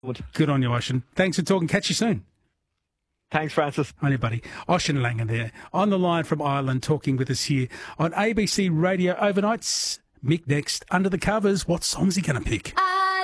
Good on you, Ocean. Thanks for talking. Catch you soon. Thanks, Francis. On you, buddy. Ocean Langan there, on the line from Ireland, talking with us here on ABC Radio Overnights. Mick next. Under the covers, what song's he going to pick?